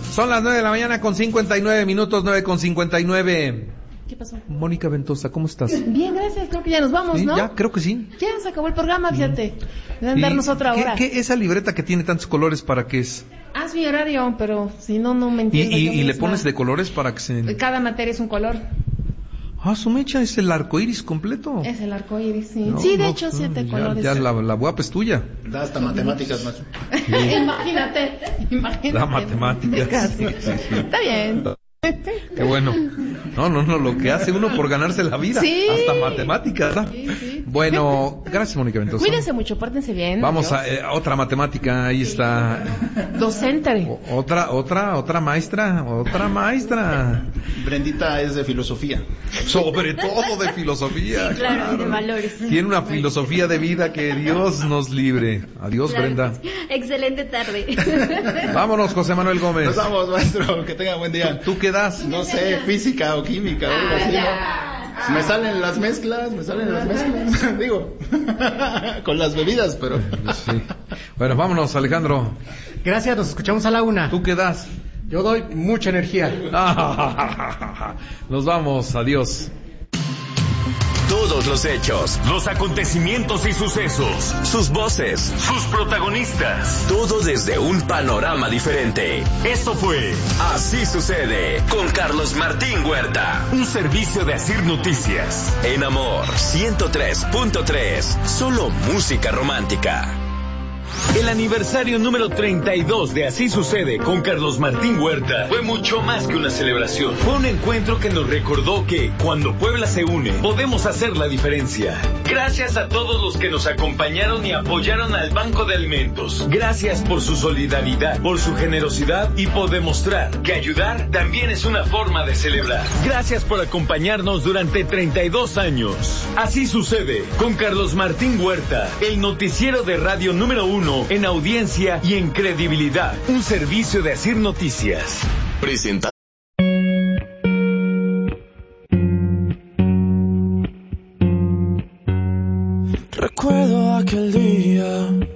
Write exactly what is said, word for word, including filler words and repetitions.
Son las nueve de la mañana con cincuenta y nueve minutos, nueve con cincuenta y nueve. ¿Qué pasó? Mónica Ventosa, ¿cómo estás? Bien, gracias. Creo que ya nos vamos, ¿Sí? ¿no? Ya, creo que sí. Ya se acabó el programa, fíjate. Deben darnos otra ¿Qué, hora. ¿Qué esa libreta que tiene tantos colores para qué es? Ah, es mi horario, pero si no, no me ¿Y, entiendo. y, yo y le misma. pones de colores para que se...? Cada materia es un color. Ah, su mecha, es el arco iris completo. Es el arco iris, sí. No, sí, de no, hecho, siete ya, colores. Ya la, la guapa es tuya. Da hasta matemáticas, macho. Sí. imagínate, imagínate. La matemática. Sí. Está bien. Qué bueno. No, no, no, lo que hace uno por ganarse la vida. Sí. Hasta matemáticas, ¿no? Sí, sí. Bueno, gracias, Mónica Ventosa. Cuídense mucho, pórtense bien. Vamos Adiós. a eh, otra matemática, ahí está. Docente. O- otra, otra, otra maestra, otra maestra. Brendita es de filosofía. Sobre todo de filosofía. Sí, claro, y de valores. Tiene una filosofía de vida que Dios nos libre. Adiós, Claro Brenda. que sí. Excelente tarde. Vámonos, José Manuel Gómez. Nos vamos, maestro. Que tenga buen día. ¿Tú qué das? No sé, física o química o algo así, ¿no? Me salen las mezclas, me salen las mezclas. Digo, con las bebidas, pero... Sí. Bueno, vámonos, Alejandro. Gracias, nos escuchamos a la una. ¿Tú qué das? Yo doy mucha energía. Nos vamos, adiós. Todos los hechos, Los acontecimientos y sucesos, sus voces, sus protagonistas. todo desde un panorama diferente. Esto fue Así sucede con Carlos Martín Huerta. un servicio de Asir Noticias. En Amor ciento tres punto tres, solo música romántica. El aniversario número treinta y dos de Así Sucede con Carlos Martín Huerta fue mucho más que una celebración. Fue un encuentro que nos recordó que, cuando Puebla se une, podemos hacer la diferencia. Gracias a todos los que nos acompañaron y apoyaron al Banco de Alimentos. Gracias por su solidaridad, por su generosidad y por demostrar que ayudar también es una forma de celebrar. Gracias por acompañarnos durante treinta y dos años. Así Sucede con Carlos Martín Huerta, el noticiero de radio número uno en audiencia y en credibilidad. Un servicio de Asir Noticias. Presenta. Recuerdo aquel día